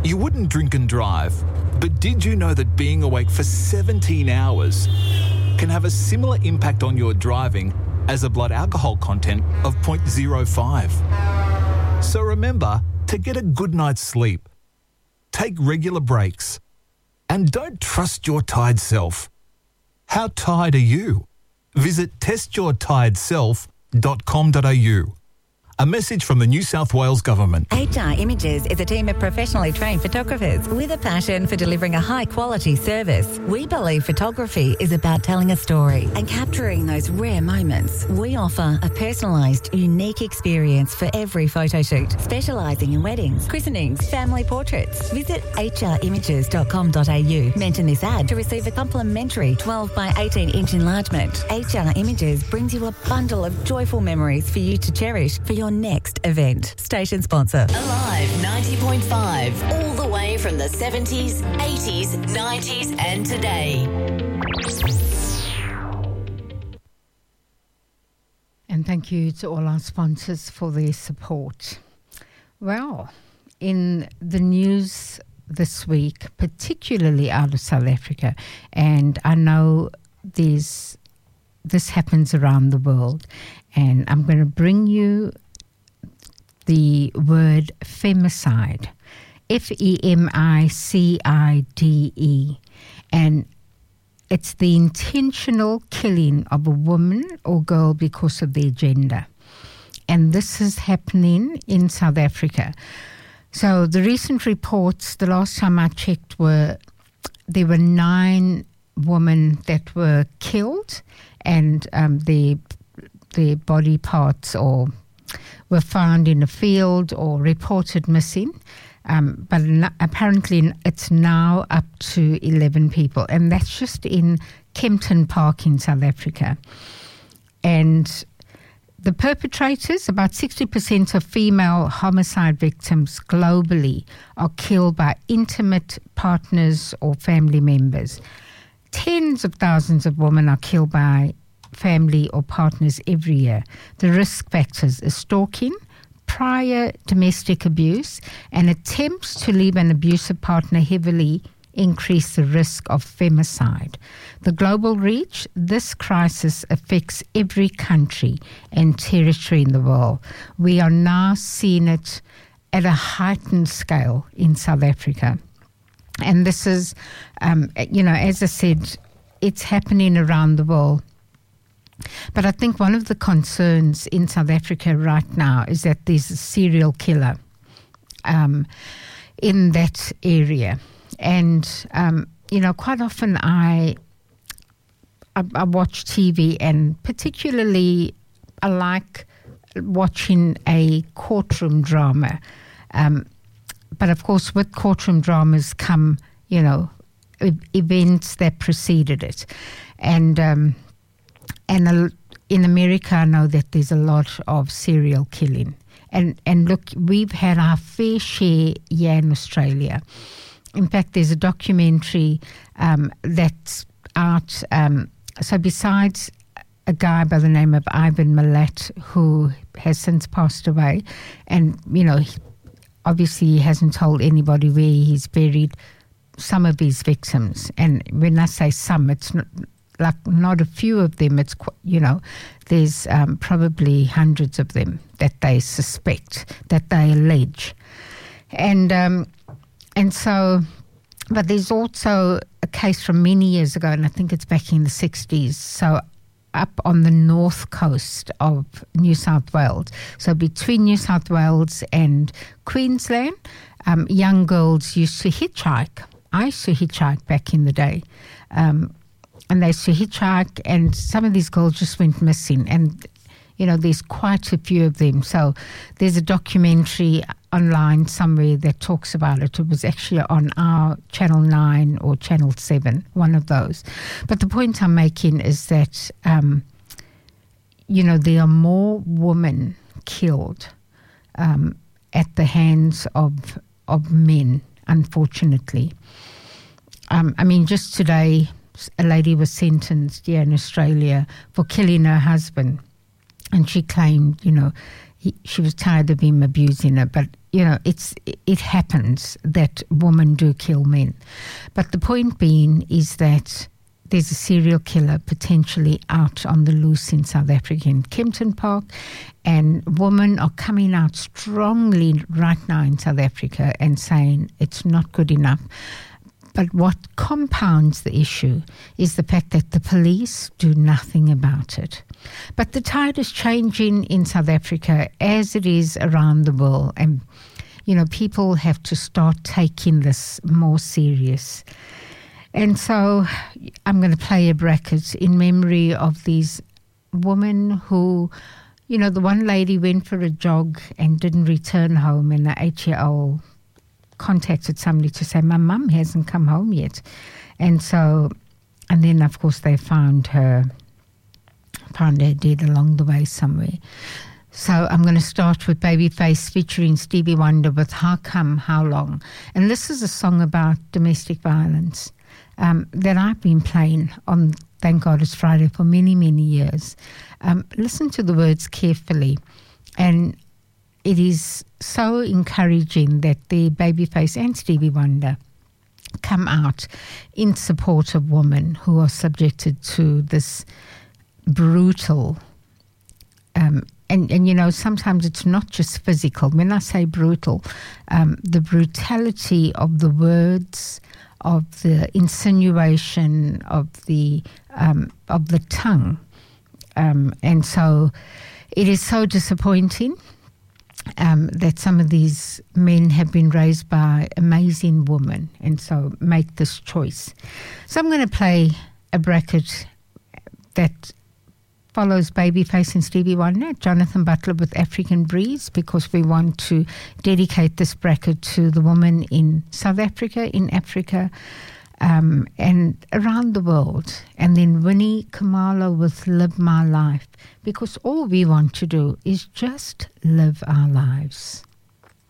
You wouldn't drink and drive, but did you know that being awake for 17 hours can have a similar impact on your driving as a blood alcohol content of 0.05? So remember to get a good night's sleep, take regular breaks, and don't trust your tired self. How tired are you? Visit testyourtiredself.com.au. A message from the New South Wales Government. HR Images is a team of professionally trained photographers with a passion for delivering a high-quality service. We believe photography is about telling a story and capturing those rare moments. We offer a personalised, unique experience for every photo shoot, specialising in weddings, christenings, family portraits. Visit hrimages.com.au. Mention this ad to receive a complimentary 12 by 18-inch enlargement. HR Images brings you a bundle of joyful memories for you to cherish for your next event. Station sponsor. Alive 90.5, all the way from the 70s, 80s, 90s and today. And thank you to all our sponsors for their support. Well, in the news this week, particularly out of South Africa, and I know this happens around the world, and I'm going to bring you the word femicide, Femicide, and it's the intentional killing of a woman or girl because of their gender. And this is happening in South Africa. So the recent reports, the last time I checked, there were 9 women that were killed, and their body parts were found in a field or reported missing. But apparently it's now up to 11 people. And that's just in Kempton Park in South Africa. And the perpetrators, about 60% of female homicide victims globally are killed by intimate partners or family members. Tens of thousands of women are killed by family or partners every year. The risk factors are stalking, prior domestic abuse, and attempts to leave an abusive partner heavily increase the risk of femicide. The global reach, this crisis affects every country and territory in the world. We are now seeing it at a heightened scale in South Africa. And this is, as I said, it's happening around the world. But I think one of the concerns in South Africa right now is that there's a serial killer in that area. And, quite often I watch TV, and particularly I like watching a courtroom drama. But, of course, with courtroom dramas come, events that preceded it. And in America, I know that there's a lot of serial killing. And look, we've had our fair share here in Australia. In fact, there's a documentary that's out. So besides a guy by the name of Ivan Milat, who has since passed away, and, obviously he hasn't told anybody where he's buried some of his victims. And when I say some, it's not a few of them, it's, there's probably hundreds of them that they suspect, that they allege. And so, but there's also a case from many years ago, and I think it's back in the 60s, so up on the north coast of New South Wales. So between New South Wales and Queensland, young girls used to hitchhike. I used to hitchhike back in the day. And they used to hitchhike, and some of these girls just went missing. And, there's quite a few of them. So there's a documentary online somewhere that talks about it. It was actually on our Channel 9 or Channel 7, one of those. But the point I'm making is that, there are more women killed at the hands of men, unfortunately. Just today, a lady was sentenced here in Australia for killing her husband. And she claimed, she was tired of him abusing her. But, it happens that women do kill men. But the point being is that there's a serial killer potentially out on the loose in South Africa, in Kempton Park, and women are coming out strongly right now in South Africa and saying it's not good enough. But what compounds the issue is the fact that the police do nothing about it. But the tide is changing in South Africa as it is around the world. And, people have to start taking this more serious. And so I'm going to play a bracket in memory of these women who, the one lady went for a jog and didn't return home, and the 8-year-old contacted somebody to say, my mum hasn't come home yet. And then, of course, they found her dead along the way somewhere. So I'm going to start with Babyface featuring Stevie Wonder with How Come, How Long. And this is a song about domestic violence that I've been playing on Thank God It's Friday for many, many years. Listen to the words carefully. And it is so encouraging that the Babyface and Stevie Wonder come out in support of women who are subjected to this brutal and sometimes it's not just physical. When I say brutal, the brutality of the words, of the insinuation, of the tongue, and so it is so disappointing that some of these men have been raised by amazing women, and so make this choice. So I'm going to play a bracket that follows Babyface and Stevie Wonder, Jonathan Butler with African Breeze, because we want to dedicate this bracket to the women in South Africa, in Africa, and around the world. And then Winnie Khumalo with Live My Life, because all we want to do is just live our lives.